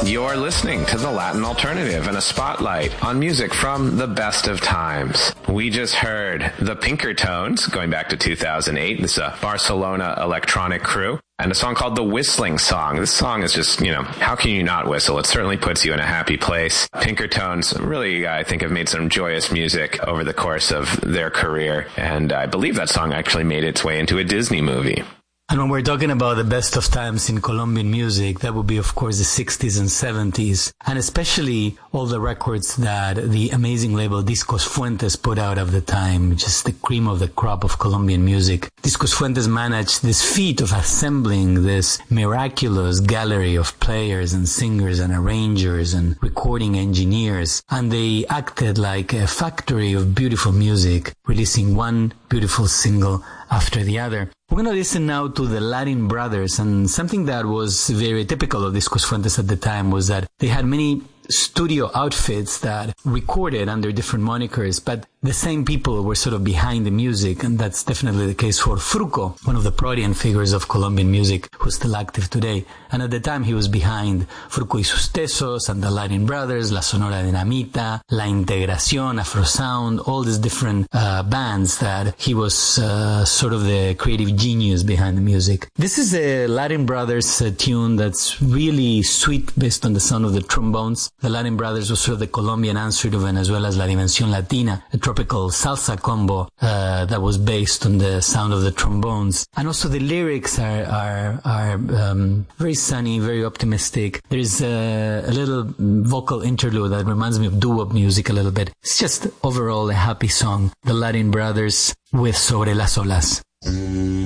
You're listening to The Latin Alternative and a spotlight on music from the best of times. We just heard the Pinkertones, going back to 2008. This is a Barcelona electronic crew. And a song called The Whistling Song. This song is just, how can you not whistle? It certainly puts you in a happy place. Pinkertones really, I think, have made some joyous music over the course of their career. And I believe that song actually made its way into a Disney movie. And when we're talking about the best of times in Colombian music, that would be, of course, the 60s and 70s, and especially all the records that the amazing label Discos Fuentes put out at the time, just the cream of the crop of Colombian music. Discos Fuentes managed this feat of assembling this miraculous gallery of players and singers and arrangers and recording engineers, and they acted like a factory of beautiful music, releasing one beautiful single after the other. We're going to listen now to the Latin Brothers, and something that was very typical of Discos Fuentes at the time was that they had many studio outfits that recorded under different monikers, but the same people were sort of behind the music, and that's definitely the case for Fruco, one of the prominent figures of Colombian music who's still active today. And at the time he was behind Fruco y sus Tesos and the Latin Brothers, La Sonora Dinamita, La Integración, Afro Sound, all these different bands that he was sort of the creative genius behind the music. This is a Latin Brothers tune that's really sweet based on the sound of the trombones. The Latin Brothers was sort of the Colombian answer to Venezuela's La Dimensión Latina, a tropical salsa combo that was based on the sound of the trombones. And also the lyrics are very sunny, very optimistic. There's a little vocal interlude that reminds me of doo-wop music a little bit. It's just overall a happy song. The Latin Brothers with Sobre las Olas.